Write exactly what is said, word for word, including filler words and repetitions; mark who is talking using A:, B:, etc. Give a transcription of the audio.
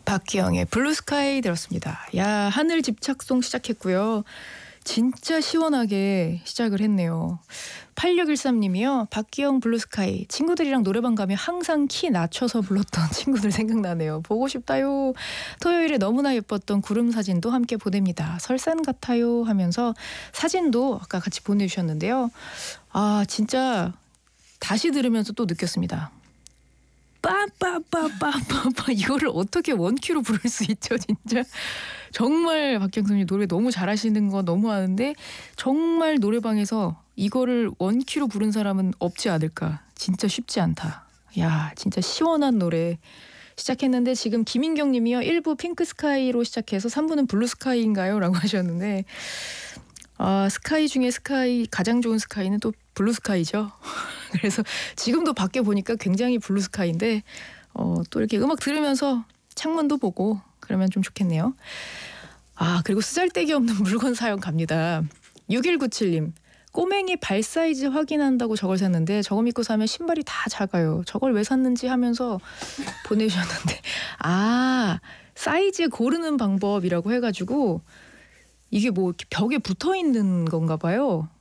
A: 박기영의 블루스카이 들었습니다. 야, 하늘 집착송 시작했고요. 진짜 시원하게 시작을 했네요. 팔육일삼 님이요. 박기영 블루스카이. 친구들이랑 노래방 가면 항상 키 낮춰서 불렀던 친구들 생각나네요. 보고 싶다요. 토요일에 너무나 예뻤던 구름 사진도 함께 보냅니다. 설산 같아요 하면서 사진도 아까 같이 보내주셨는데요. 아, 진짜 다시 들으면서 또 느꼈습니다. 빠빠빠빠빠빠 이거를 어떻게 원키로 부를 수 있죠, 진짜. 정말 박경선님 노래 너무 잘하시는 거 너무 아는데 정말 노래방에서 이거를 원키로 부른 사람은 없지 않을까. 진짜 쉽지 않다. 야, 진짜 시원한 노래 시작했는데 지금 김인경 님이요. 일 부 핑크스카이로 시작해서 삼 부는 블루스카이인가요? 라고 하셨는데 아, 스카이 중에 스카이 가장 좋은 스카이는 또 블루스카이죠. 그래서 지금도 밖에 보니까 굉장히 블루스카이인데 어, 또 이렇게 음악 들으면서 창문도 보고 그러면 좀 좋겠네요. 아, 그리고 쓰잘데기 없는 물건 사연 갑니다. 육일구칠 님. 꼬맹이 발 사이즈 확인한다고 저걸 샀는데 저거 믿고 사면 신발이 다 작아요. 저걸 왜 샀는지 하면서 보내주셨는데 아, 사이즈 고르는 방법이라고 해가지고 이게 뭐 이렇게 벽에 붙어 있는 건가 봐요.